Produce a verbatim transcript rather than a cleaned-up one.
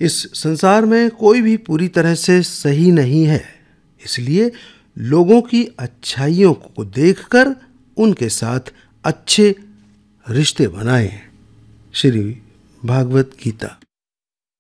इस संसार में कोई भी पूरी तरह से सही नहीं है, इसलिए लोगों की अच्छाइयों को देखकर उनके साथ अच्छे रिश्ते बनाएं। श्री भागवत गीता।